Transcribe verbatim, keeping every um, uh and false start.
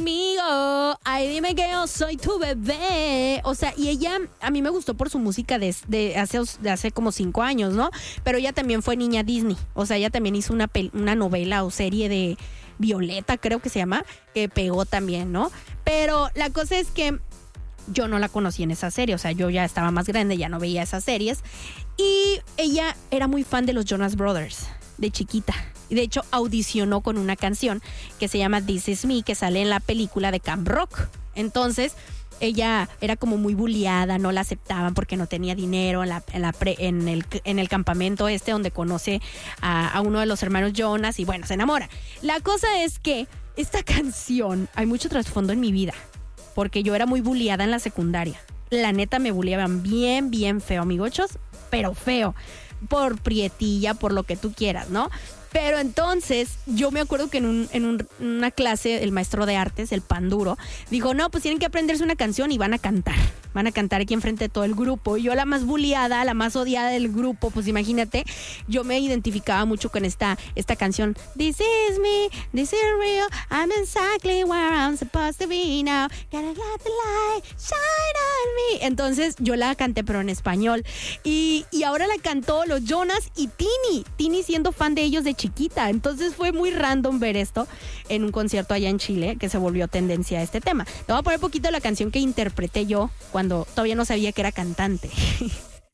conmigo. Ay, dime que yo soy tu bebé. O sea, y ella, a mí me gustó por su música de, de, hace, de hace como cinco años, ¿no? Pero ella también fue niña Disney. O sea, ella también hizo una, una novela o serie de Violeta, creo que se llama, que pegó también, ¿no? Pero la cosa es que yo no la conocí en esa serie. O sea, yo ya estaba más grande, ya no veía esas series. Y ella era muy fan de los Jonas Brothers, de chiquita. Y de hecho audicionó con una canción que se llama This Is Me, que sale en la película de Camp Rock. Entonces ella era como muy bulliada, no la aceptaban porque no tenía dinero en, la, en, la pre, en, el, en el campamento este donde conoce a, a uno de los hermanos Jonas y bueno, se enamora. La cosa es que esta canción, hay mucho trasfondo en mi vida, porque yo era muy bulliada en la secundaria. La neta me bulliaban bien, bien feo, amigochos, pero feo. Por prietilla, por lo que tú quieras, ¿no? Pero entonces, yo me acuerdo que en, un, en un, una clase, el maestro de artes, el Panduro, dijo, no, pues tienen que aprenderse una canción y van a cantar. Van a cantar aquí enfrente de todo el grupo. Y yo, la más bulliada, la más odiada del grupo, pues imagínate, yo me identificaba mucho con esta, esta canción. This is me, this is real, I'm exactly where I'm supposed to be now. Gotta let the light shine on me. Entonces, yo la canté, pero en español. Y, y ahora la cantó los Jonas y Tini. Tini siendo fan de ellos de chiquita. Entonces fue muy random ver esto en un concierto allá en Chile, que se volvió tendencia a este tema. Te voy a poner un poquito la canción que interpreté yo cuando todavía no sabía que era cantante.